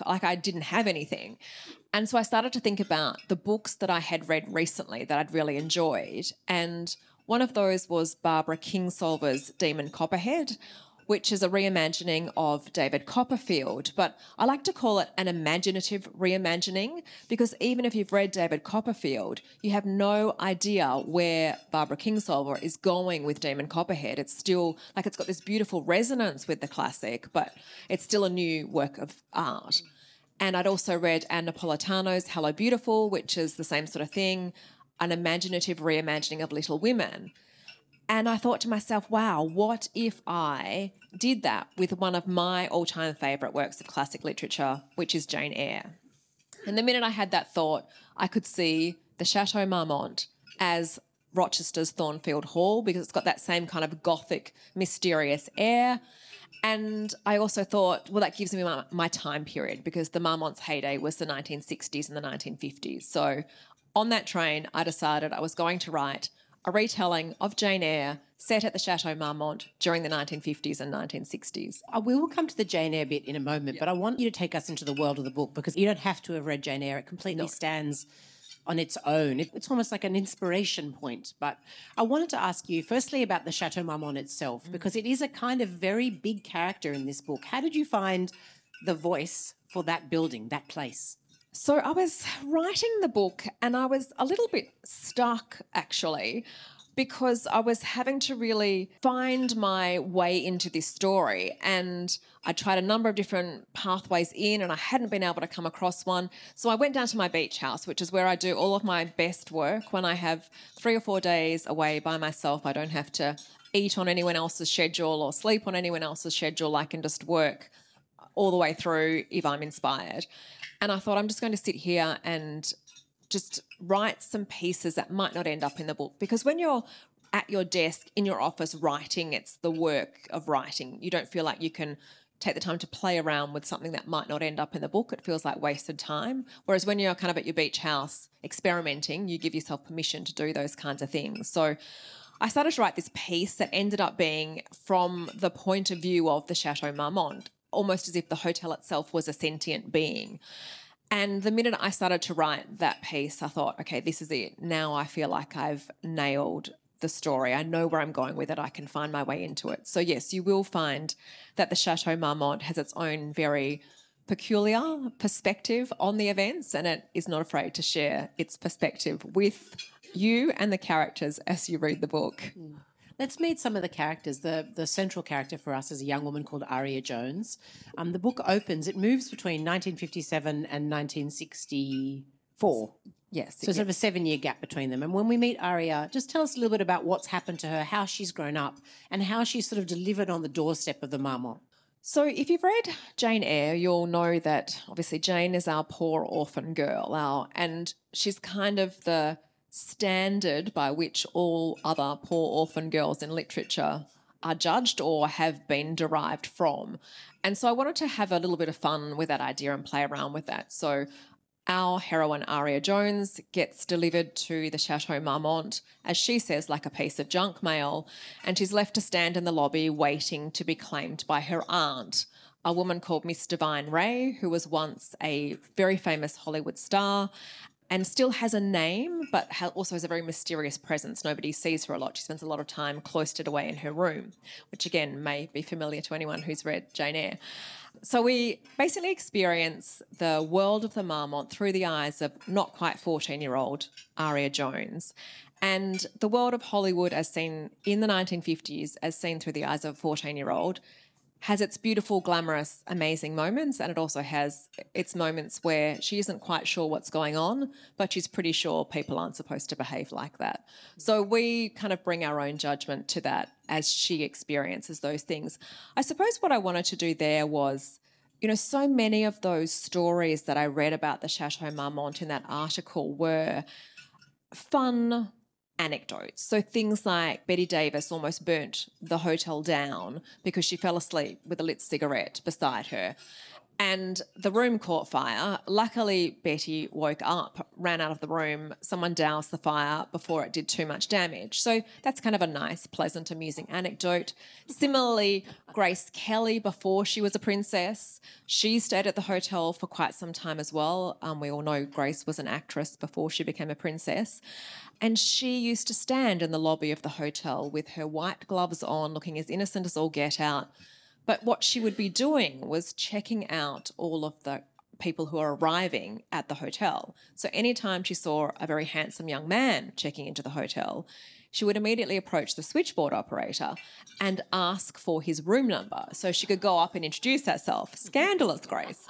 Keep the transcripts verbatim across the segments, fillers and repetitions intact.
like I didn't have anything. And so I started to think about the books that I had read recently that I'd really enjoyed. And one of those was Barbara Kingsolver's Demon Copperhead, which is a reimagining of David Copperfield. But I like to call it an imaginative reimagining because even if you've read David Copperfield, you have no idea where Barbara Kingsolver is going with Demon Copperhead. It's still, like it's got this beautiful resonance with the classic, but it's still a new work of art. And I'd also read Anne Napolitano's Hello Beautiful, which is the same sort of thing, an imaginative reimagining of Little Women. And I thought to myself, wow, what if I did that with one of my all-time favourite works of classic literature, which is Jane Eyre? And the minute I had that thought, I could see the Chateau Marmont as Rochester's Thornfield Hall because it's got that same kind of gothic, mysterious air. And I also thought, well, that gives me my, my time period because the Marmont's heyday was the nineteen sixties and the nineteen fifties. So on that train, I decided I was going to write a retelling of Jane Eyre set at the Chateau Marmont during the nineteen fifties and nineteen sixties. Uh, we will come to the Jane Eyre bit in a moment, yep. But I want you to take us into the world of the book because you don't have to have read Jane Eyre. It completely no. stands on its own. It, it's almost like an inspiration point. But I wanted to ask you firstly about the Chateau Marmont itself mm. because it is a kind of very big character in this book. How did you find the voice for that building, that place? So I was writing the book and I was a little bit stuck actually because I was having to really find my way into this story and I tried a number of different pathways in and I hadn't been able to come across one. So I went down to my beach house, which is where I do all of my best work when I have three or four days away by myself. I don't have to eat on anyone else's schedule or sleep on anyone else's schedule. I can just work all the way through if I'm inspired. And I thought I'm just going to sit here and just write some pieces that might not end up in the book. Because when you're at your desk in your office writing, it's the work of writing. You don't feel like you can take the time to play around with something that might not end up in the book. It feels like wasted time. Whereas when you're kind of at your beach house experimenting, you give yourself permission to do those kinds of things. So I started to write this piece that ended up being from the point of view of the Chateau Marmont, almost as if the hotel itself was a sentient being. And the minute I started to write that piece, I thought, okay, this is it. Now I feel like I've nailed the story. I know where I'm going with it. I can find my way into it. So yes, you will find that the Chateau Marmont has its own very peculiar perspective on the events, and it is not afraid to share its perspective with you and the characters as you read the book. Mm. Let's meet some of the characters. The the central character for us is a young woman called Aria Jones. Um, the book opens, it moves between nineteen fifty-seven and nineteen sixty-four. Yes. So sort of a seven-year gap between them. And when we meet Aria, just tell us a little bit about what's happened to her, how she's grown up, and how she's sort of delivered on the doorstep of the Marmont. So if you've read Jane Eyre, you'll know that obviously Jane is our poor orphan girl, our, and she's kind of the standard by which all other poor orphan girls in literature are judged or have been derived from. And so I wanted to have a little bit of fun with that idea and play around with that. So our heroine, Aria Jones, gets delivered to the Chateau Marmont, as she says, like a piece of junk mail, and she's left to stand in the lobby waiting to be claimed by her aunt, a woman called Miss Divine Ray, who was once a very famous Hollywood star and still has a name, but also has a very mysterious presence. Nobody sees her a lot. She spends a lot of time cloistered away in her room, which, again, may be familiar to anyone who's read Jane Eyre. So we basically experience the world of the Marmont through the eyes of not quite fourteen-year-old Aria Jones, and the world of Hollywood as seen in the nineteen fifties, as seen through the eyes of a fourteen-year-old, has its beautiful, glamorous, amazing moments, and it also has its moments where she isn't quite sure what's going on, but she's pretty sure people aren't supposed to behave like that. So we kind of bring our own judgment to that as she experiences those things. I suppose what I wanted to do there was, you know, so many of those stories that I read about the Chateau Marmont in that article were fun anecdotes. So things like Betty Davis almost burnt the hotel down because she fell asleep with a lit cigarette beside her. and the room caught fire. Luckily, Betty woke up, ran out of the room. Someone doused the fire before it did too much damage. So that's kind of a nice, pleasant, amusing anecdote. Similarly, Grace Kelly, before she was a princess, she stayed at the hotel for quite some time as well. Um, we all know Grace was an actress before she became a princess. And she used to stand in the lobby of the hotel with her white gloves on, looking as innocent as all get out. But what she would be doing was checking out all of the people who are arriving at the hotel. So anytime she saw a very handsome young man checking into the hotel, she would immediately approach the switchboard operator and ask for his room number so she could go up and introduce herself. Scandalous, Grace.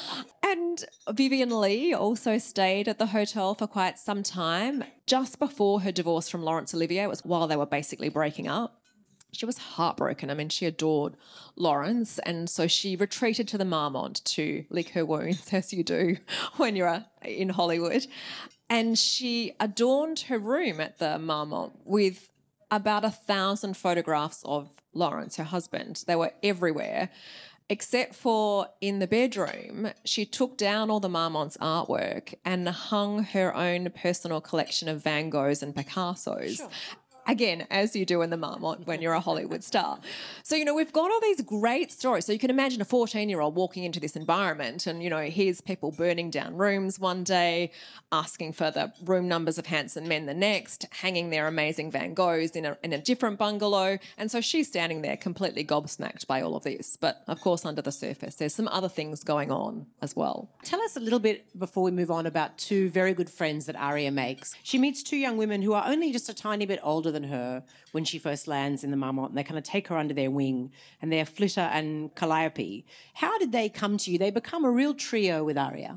And Vivian Leigh also stayed at the hotel for quite some time. Just before her divorce from Laurence Olivier, it was while they were basically breaking up. She was heartbroken. I mean, she adored Laurence, and so she retreated to the Marmont to lick her wounds, as you do when you're in Hollywood. And she adorned her room at the Marmont with about a thousand photographs of Laurence, her husband. They were everywhere, except for in the bedroom. She took down all the Marmont's artwork and hung her own personal collection of Van Goghs and Picassos. Sure. Again, as you do in the Marmont when you're a Hollywood star. So, you know, we've got all these great stories. So you can imagine a fourteen-year-old walking into this environment and, you know, here's people burning down rooms one day, asking for the room numbers of handsome men the next, hanging their amazing Van Goghs in a, in a different bungalow. And so she's standing there completely gobsmacked by all of this. But, of course, under the surface, there's some other things going on as well. Tell us a little bit, before we move on, about two very good friends that Aria makes. She meets two young women who are only just a tiny bit older than her when she first lands in the Marmont, and they kind of take her under their wing, and they're Flitter and Calliope. How did they come to you? They become a real trio with Aria.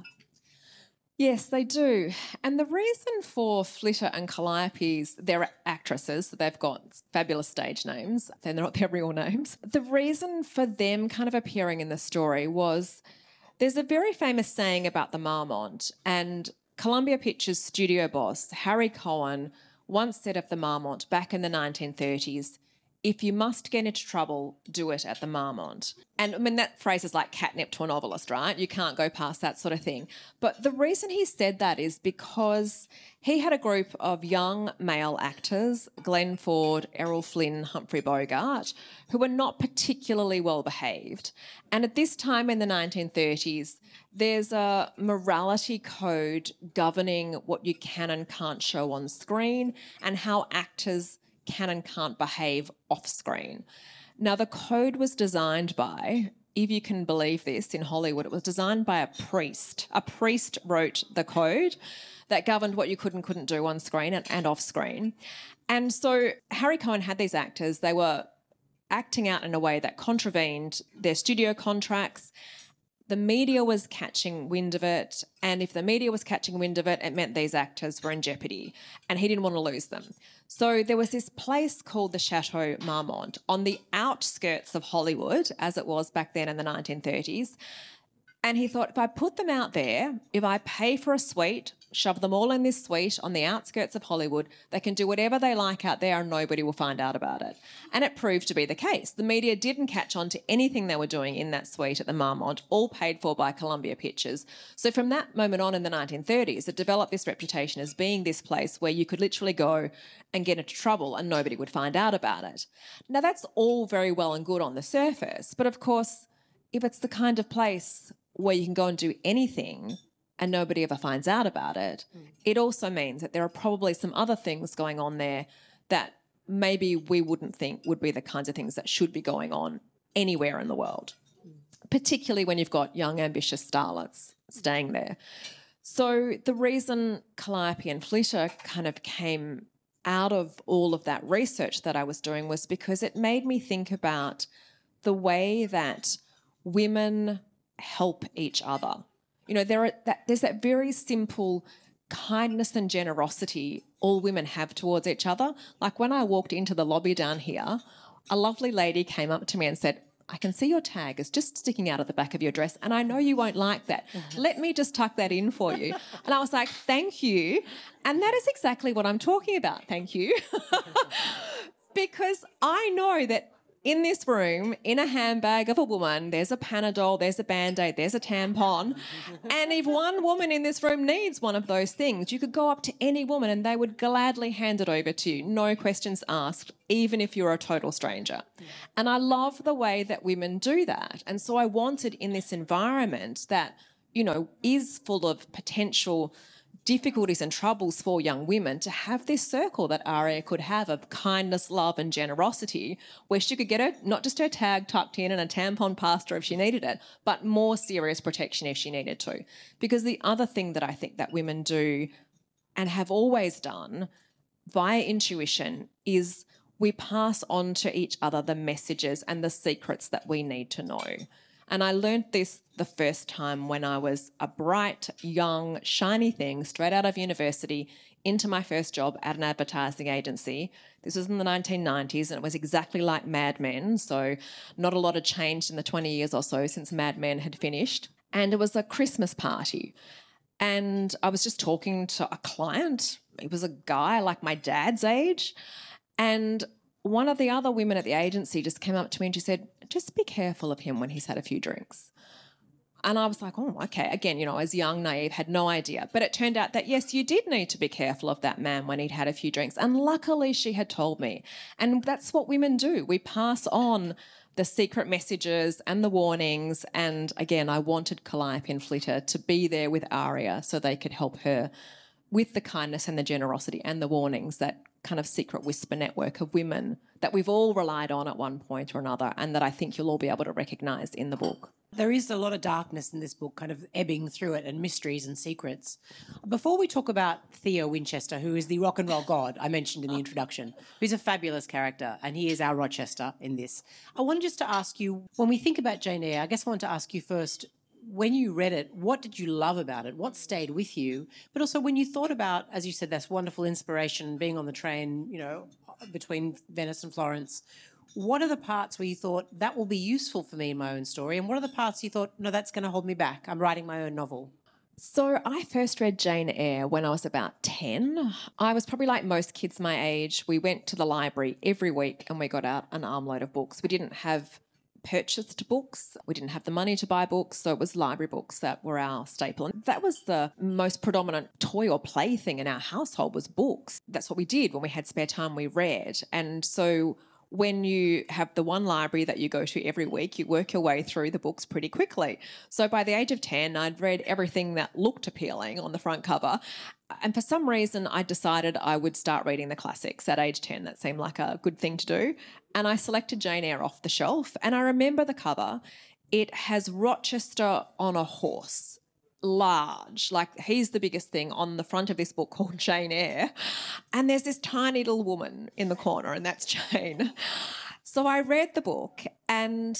Yes, they do. And the reason for Flitter and Calliope's, they're actresses, so they've got fabulous stage names. They're not their real names. The reason for them kind of appearing in the story was there's a very famous saying about the Marmont, and Columbia Pictures studio boss Harry Cohen once said of the Marmont back in the nineteen thirties, if you must get into trouble, do it at the Marmont. And I mean, that phrase is like catnip to a novelist, right? You can't go past that sort of thing. But the reason he said that is because he had a group of young male actors, Glenn Ford, Errol Flynn, Humphrey Bogart, who were not particularly well behaved. And at this time in the nineteen thirties, there's a morality code governing what you can and can't show on screen and how actors can and can't behave off screen. Now, the code was designed by, if you can believe this, in Hollywood, it was designed by a priest. A priest wrote the code that governed what you could and couldn't do on screen and, and off screen. And so Harry Cohen had these actors. They were acting out in a way that contravened their studio contracts. The media was catching wind of it, and if the media was catching wind of it, it meant these actors were in jeopardy, and he didn't want to lose them. So there was this place called the Chateau Marmont on the outskirts of Hollywood, as it was back then in the nineteen thirties, and he thought, if I put them out there, if I pay for a suite, shove them all in this suite on the outskirts of Hollywood, they can do whatever they like out there and nobody will find out about it. And it proved to be the case. The media didn't catch on to anything they were doing in that suite at the Marmont, all paid for by Columbia Pictures. So from that moment on in the nineteen thirties, it developed this reputation as being this place where you could literally go and get into trouble and nobody would find out about it. Now, that's all very well and good on the surface, but of course, if it's the kind of place where you can go and do anything and nobody ever finds out about it, mm. it also means that there are probably some other things going on there that maybe we wouldn't think would be the kinds of things that should be going on anywhere in the world, mm. particularly when you've got young, ambitious starlets staying there. So the reason Calliope and Flitter kind of came out of all of that research that I was doing was because it made me think about the way that women help each other. You know, there are that, there's that very simple kindness and generosity all women have towards each other. Like when I walked into the lobby down here, a lovely lady came up to me and said, I can see your tag is just sticking out of the back of your dress and I know you won't like that. Let me just tuck that in for you. And I was like, thank you. And that is exactly what I'm talking about, thank you. Because I know that in this room, in a handbag of a woman, there's a Panadol, there's a Band-Aid, there's a tampon. And if one woman in this room needs one of those things, you could go up to any woman and they would gladly hand it over to you, no questions asked, even if you're a total stranger. Yeah. And I love the way that women do that. And so I wanted in this environment that, you know, is full of potential difficulties and troubles for young women to have this circle that Aria could have of kindness, love and generosity, where she could get her, not just her tag tucked in and a tampon past her if she needed it, but more serious protection if she needed to. Because the other thing that I think that women do and have always done via intuition is we pass on to each other the messages and the secrets that we need to know. And I learned this the first time when I was a bright, young, shiny thing straight out of university into my first job at an advertising agency. This was in the nineteen nineties and it was exactly like Mad Men, so not a lot had changed in the twenty years or so since Mad Men had finished. And it was a Christmas party. And I was just talking to a client. It was a guy like my dad's age. And one of the other women at the agency just came up to me and she said, just be careful of him when he's had a few drinks. And I was like, oh, okay. Again, you know, I was young, naive, had no idea. But it turned out that, yes, you did need to be careful of that man when he'd had a few drinks. And luckily she had told me. And that's what women do. We pass on the secret messages and the warnings. And again, I wanted Calliope and Flitter to be there with Aria so they could help her with the kindness and the generosity and the warnings, that kind of secret whisper network of women that we've all relied on at one point or another, and that I think you'll all be able to recognise in the book. There is a lot of darkness in this book, kind of ebbing through it, and mysteries and secrets. Before we talk about Theo Winchester, who is the rock and roll god I mentioned in the introduction, who's a fabulous character, and he is our Rochester in this, I wanted just to ask you, when we think about Jane Eyre, I guess I want to ask you first, when you read it, what did you love about it? What stayed with you? But also when you thought about, as you said, this wonderful inspiration, being on the train, you know, between Venice and Florence, what are the parts where you thought, that will be useful for me in my own story? And what are the parts you thought, no, that's going to hold me back? I'm writing my own novel. So I first read Jane Eyre when I was about ten. I was probably like most kids my age. We went to the library every week and we got out an armload of books. We didn't have purchased books. We didn't have the money to buy books, so it was library books that were our staple. And that was the most predominant toy or plaything in our household, was books. That's what we did when we had spare time, we read. And so when you have the one library that you go to every week, you work your way through the books pretty quickly. So by the age of ten, I'd read everything that looked appealing on the front cover. And for some reason, I decided I would start reading the classics at age ten. That seemed like a good thing to do. And I selected Jane Eyre off the shelf. And I remember the cover. It has Rochester on a horse, large, like he's the biggest thing on the front of this book called Jane Eyre. And there's this tiny little woman in the corner, and that's Jane. So I read the book and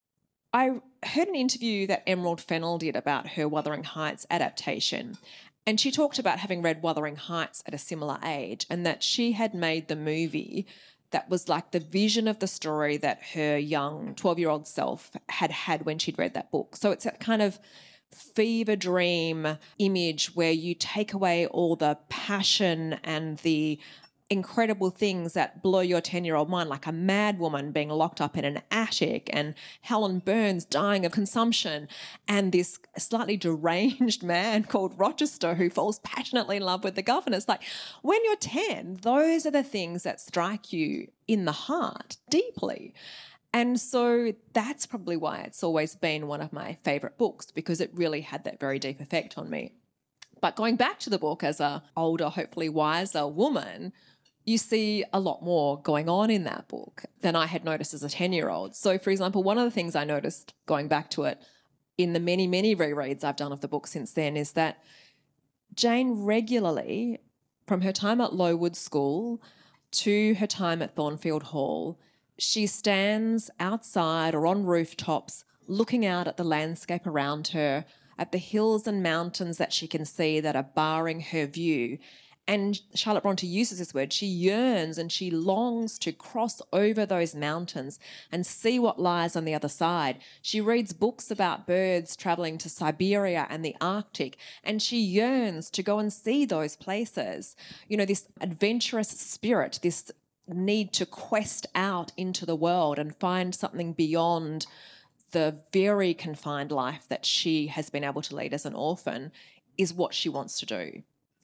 I heard an interview that Emerald Fennell did about her Wuthering Heights adaptation. And she talked about having read Wuthering Heights at a similar age, and that she had made the movie that was like the vision of the story that her young twelve-year-old self had had when she'd read that book. So it's a kind of fever dream image where you take away all the passion and the incredible things that blow your ten-year-old mind, like a mad woman being locked up in an attic and Helen Burns dying of consumption and this slightly deranged man called Rochester who falls passionately in love with the governess. Like, when you're ten, those are the things that strike you in the heart deeply. And so that's probably why it's always been one of my favourite books, because it really had that very deep effect on me. But going back to the book as a older, hopefully wiser woman, you see a lot more going on in that book than I had noticed as a ten-year-old. So, for example, one of the things I noticed going back to it in the many, many rereads I've done of the book since then is that Jane regularly, from her time at Lowood School to her time at Thornfield Hall, she stands outside or on rooftops looking out at the landscape around her, at the hills and mountains that she can see that are barring her view. And Charlotte Bronte uses this word, she yearns and she longs to cross over those mountains and see what lies on the other side. She reads books about birds travelling to Siberia and the Arctic, and she yearns to go and see those places. You know, this adventurous spirit, this need to quest out into the world and find something beyond the very confined life that she has been able to lead as an orphan is what she wants to do.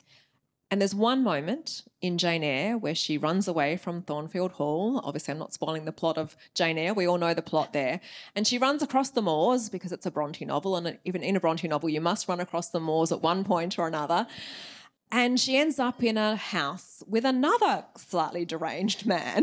And there's one moment in Jane Eyre where she runs away from Thornfield Hall. Obviously, I'm not spoiling the plot of Jane Eyre. We all know the plot there. And she runs across the moors because it's a Bronte novel, and even in a Bronte novel, you must run across the moors at one point or another. And she ends up in a house with another slightly deranged man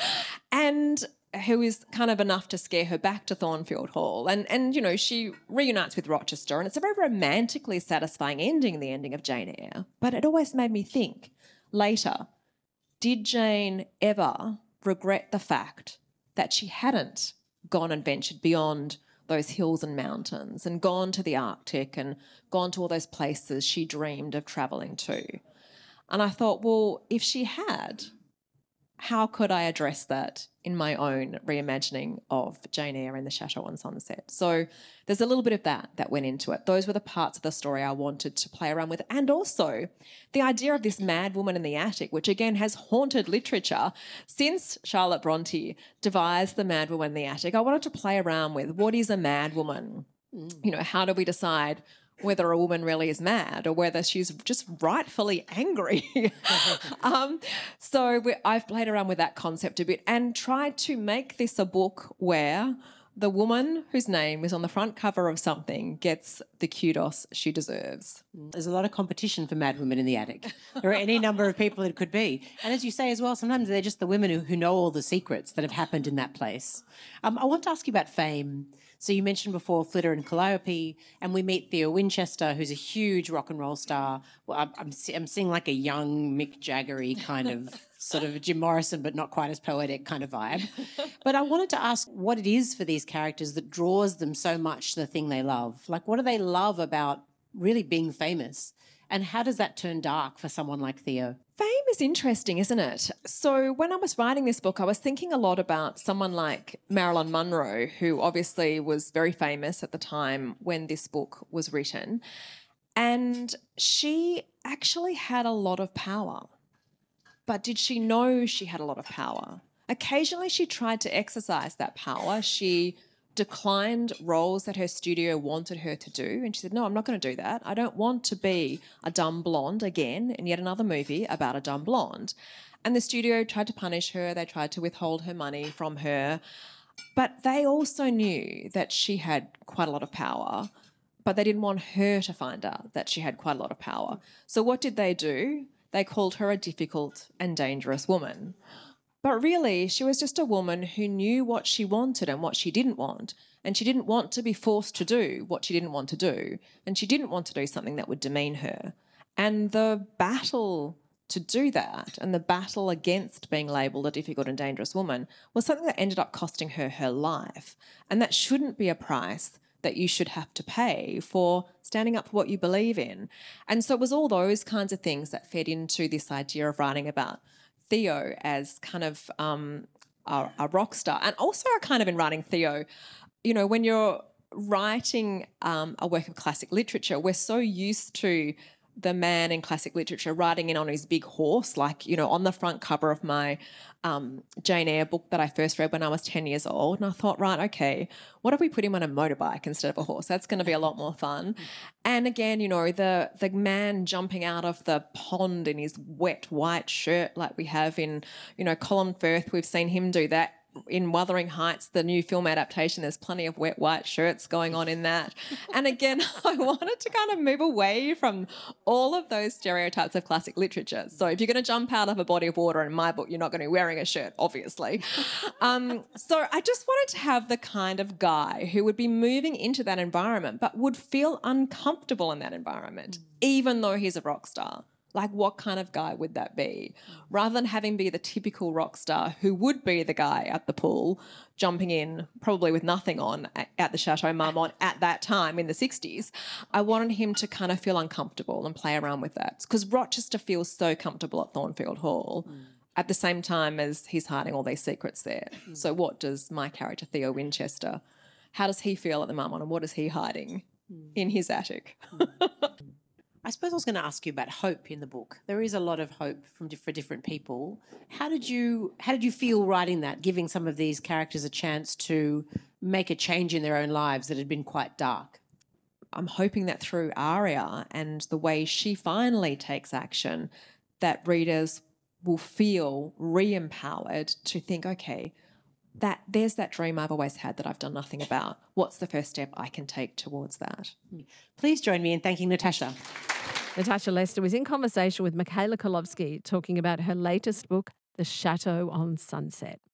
and who is kind of enough to scare her back to Thornfield Hall. And, and you know, she reunites with Rochester, and it's a very romantically satisfying ending, the ending of Jane Eyre. But it always made me think later, did Jane ever regret the fact that she hadn't gone and ventured beyond those hills and mountains and gone to the Arctic and gone to all those places she dreamed of travelling to? And I thought, well, if she had, how could I address that in my own reimagining of Jane Eyre and the Chateau on Sunset? So there's a little bit of that that went into it. Those were the parts of the story I wanted to play around with. And also the idea of this mad woman in the attic, which again has haunted literature since Charlotte Bronte devised the mad woman in the attic. I wanted to play around with what is a mad woman? Mm. You know, how do we decide whether a woman really is mad or whether she's just rightfully angry? um, so we, I've played around with that concept a bit and tried to make this a book where the woman whose name is on the front cover of something gets the kudos she deserves. There's a lot of competition for mad women in the attic. There are any number of people it could be. And as you say as well, sometimes they're just the women who, who know all the secrets that have happened in that place. Um, I want to ask you about fame. So you mentioned before Flitter and Calliope, and we meet Theo Winchester, who's a huge rock and roll star. Well, I'm, I'm, I'm seeing like a young Mick Jagger-y kind of sort of Jim Morrison, but not quite as poetic kind of vibe. But I wanted to ask what it is for these characters that draws them so much to the thing they love. Like, what do they love about really being famous? And how does that turn dark for someone like Theo? Fame is interesting, isn't it? So when I was writing this book, I was thinking a lot about someone like Marilyn Monroe, who obviously was very famous at the time when this book was written. And she actually had a lot of power. But did she know she had a lot of power? Occasionally she tried to exercise that power. She declined roles that her studio wanted her to do. And she said, no, I'm not going to do that. I don't want to be a dumb blonde again in yet another movie about a dumb blonde. And the studio tried to punish her. They tried to withhold her money from her. But they also knew that she had quite a lot of power, but they didn't want her to find out that she had quite a lot of power. So what did they do? They called her a difficult and dangerous woman. But really, she was just a woman who knew what she wanted and what she didn't want. And she didn't want to be forced to do what she didn't want to do. And she didn't want to do something that would demean her. And the battle to do that and the battle against being labelled a difficult and dangerous woman was something that ended up costing her her life. And that shouldn't be a price that you should have to pay for standing up for what you believe in. And so it was all those kinds of things that fed into this idea of writing about Theo as kind of um, a, a rock star. And also kind of in writing Theo, you know, when you're writing um, a work of classic literature, we're so used to the man in classic literature riding in on his big horse, like, you know, on the front cover of my um, Jane Eyre book that I first read when I was ten years old. And I thought, right, okay, what if we put him on a motorbike instead of a horse? That's going to be a lot more fun. And again, you know, the the man jumping out of the pond in his wet white shirt like we have in, you know, Colin Firth, we've seen him do that. In Wuthering Heights, the new film adaptation, there's plenty of wet white shirts going on in that. And again, I wanted to kind of move away from all of those stereotypes of classic literature. So if you're going to jump out of a body of water in my book, you're not going to be wearing a shirt, obviously. Um, so I just wanted to have the kind of guy who would be moving into that environment but would feel uncomfortable in that environment, even though he's a rock star. Like, what kind of guy would that be? Rather than having be the typical rock star who would be the guy at the pool jumping in, probably with nothing on, at, at the Chateau Marmont at that time in the sixties, I wanted him to kind of feel uncomfortable and play around with that. Because Rochester feels so comfortable at Thornfield Hall mm. at the same time as he's hiding all these secrets there. Mm. So what does my character, Theo Winchester, how does he feel at the Marmont and what is he hiding mm. in his attic? Mm. I suppose I was going to ask you about hope in the book. There is a lot of hope from for different people. How did you how did you feel writing that, giving some of these characters a chance to make a change in their own lives that had been quite dark? I'm hoping that through Aria and the way she finally takes action, that readers will feel re-empowered to think, okay, that there's that dream I've always had that I've done nothing about. What's the first step I can take towards that? Please join me in thanking Natasha. Natasha Lester was in conversation with Michaela Kolovsky talking about her latest book, The Chateau on Sunset.